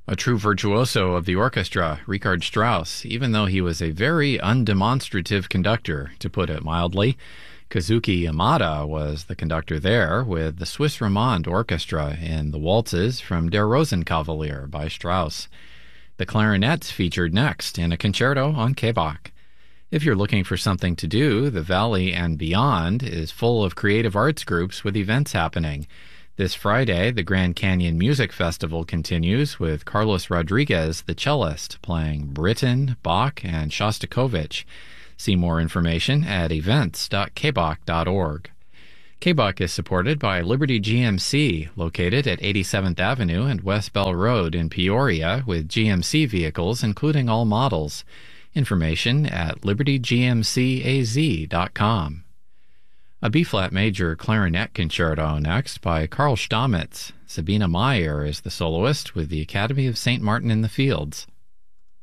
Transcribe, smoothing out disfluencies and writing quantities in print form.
A true virtuoso of the orchestra, Richard Strauss, even though he was a very undemonstrative conductor, to put it mildly. Kazuki Yamada was the conductor there with the Swiss Romand Orchestra in the waltzes from Der Rosenkavalier by Strauss. The clarinets featured next in a concerto on K-Bach. If you're looking for something to do, the Valley and Beyond is full of creative arts groups with events happening. This Friday, the Grand Canyon Music Festival continues with Carlos Rodriguez, the cellist, playing Britten, Bach, and Shostakovich. See more information at events.kbach.org. K-Bach is supported by Liberty GMC, located at 87th Avenue and West Bell Road in Peoria, with GMC vehicles including all models. Information at libertygmcaz.com. A B-flat major clarinet concerto next by Karl Stamitz. Sabina Meyer is the soloist with the Academy of St. Martin in the Fields.